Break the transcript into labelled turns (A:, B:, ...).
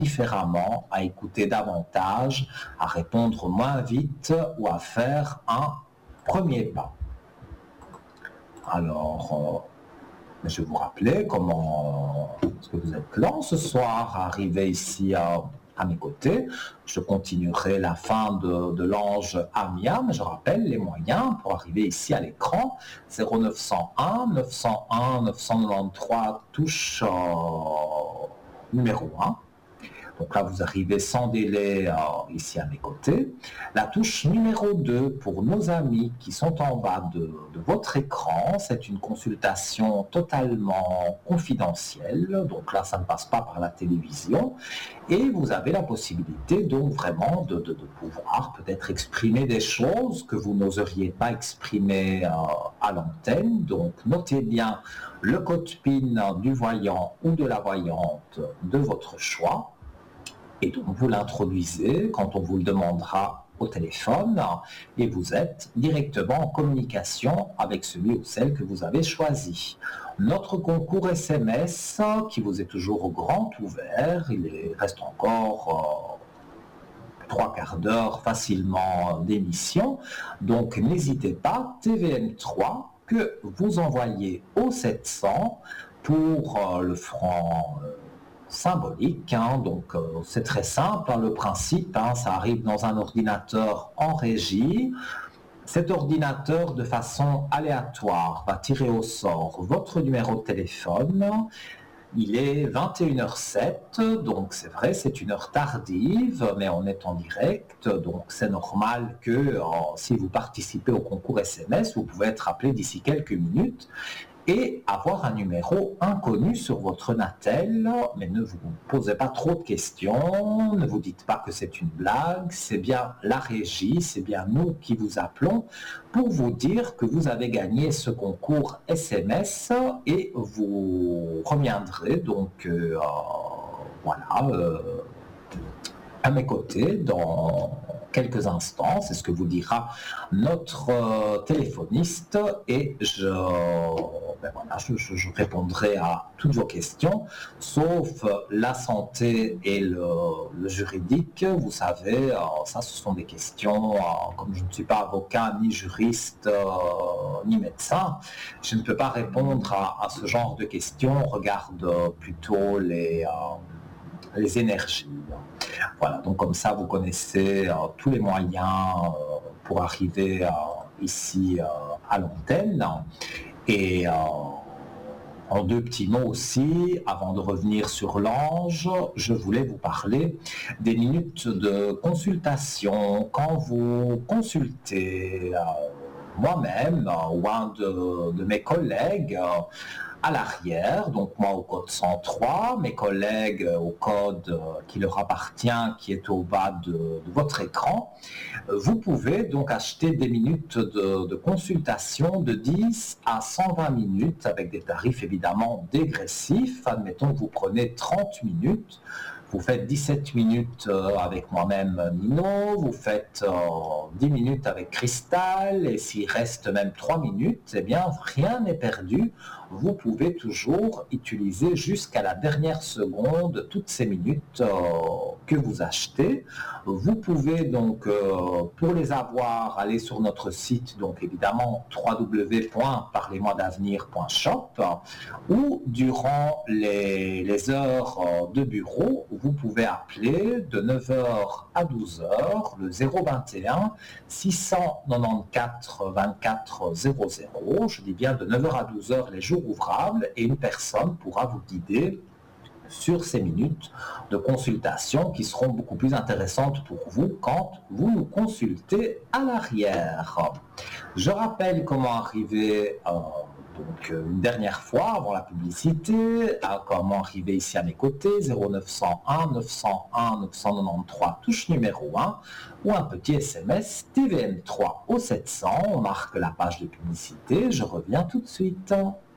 A: différemment, à écouter davantage, à répondre moins vite ou à faire un premier pas. Alors, je vais vous rappeler comment est-ce que vous êtes là ce soir, arrivé ici à mes côtés. Je continuerai la fin de l'ange Amiam. Je rappelle les moyens pour arriver ici à l'écran. 0901 901 993 touche numéro 1. Donc là, vous arrivez sans délai ici à mes côtés. La touche numéro 2 pour nos amis qui sont en bas de votre écran, c'est une consultation totalement confidentielle. Donc là, ça ne passe pas par la télévision. Et vous avez la possibilité donc vraiment de pouvoir peut-être exprimer des choses que vous n'oseriez pas exprimer à l'antenne. Donc notez bien le code PIN du voyant ou de la voyante de votre choix. Et donc, vous l'introduisez quand on vous le demandera au téléphone et vous êtes directement en communication avec celui ou celle que vous avez choisi. Notre concours SMS, qui vous est toujours grand ouvert, reste encore 3/4 d'heure facilement d'émission. Donc, n'hésitez pas, TVM3, que vous envoyez au 700 pour le franc symbolique, donc c'est très simple, le principe, ça arrive dans un ordinateur en régie. Cet ordinateur, de façon aléatoire, va tirer au sort votre numéro de téléphone. Il est 21h07, donc c'est vrai, c'est une heure tardive, mais on est en direct, donc c'est normal que si vous participez au concours SMS, vous pouvez être appelé d'ici quelques minutes et avoir un numéro inconnu sur votre Natel, mais ne vous posez pas trop de questions, ne vous dites pas que c'est une blague, c'est bien la régie, c'est bien nous qui vous appelons pour vous dire que vous avez gagné ce concours SMS et vous reviendrez donc à mes côtés dans quelques instants. C'est ce que vous dira notre téléphoniste et je répondrai à toutes vos questions, sauf la santé et le juridique. Vous savez, ça ce sont des questions, comme je ne suis pas avocat, ni juriste, ni médecin, je ne peux pas répondre à ce genre de questions. On regarde plutôt les énergies. Voilà, donc comme ça vous connaissez tous les moyens pour arriver ici à l'antenne. Et en deux petits mots aussi, avant de revenir sur l'ange, je voulais vous parler des minutes de consultation. Quand vous consultez moi-même ou un de mes collègues à l'arrière, donc moi au code 103, mes collègues au code qui leur appartient, qui est au bas de votre écran, vous pouvez donc acheter des minutes de consultation de 10 à 120 minutes avec des tarifs évidemment dégressifs. Admettons que vous prenez 30 minutes, vous faites 17 minutes avec moi-même Nino, vous faites 10 minutes avec Cristal, et s'il reste même 3 minutes, eh bien rien n'est perdu. Vous pouvez toujours utiliser jusqu'à la dernière seconde toutes ces minutes que vous achetez. Vous pouvez donc, pour les avoir, aller sur notre site, donc évidemment www.parlez-moi-d'avenir.shop, ou durant les heures de bureau, vous pouvez appeler de 9h à 12h le 021 694 24 00. Je dis bien de 9h à 12h les jours ouvrables, et une personne pourra vous guider sur ces minutes de consultation qui seront beaucoup plus intéressantes pour vous quand vous nous consultez à l'arrière. Je rappelle comment arriver donc une dernière fois avant la publicité, comment arriver ici à mes côtés, 0901 901 993 touche numéro 1, ou un petit SMS TVM3 au 700, on marque la page de publicité, je reviens tout de suite.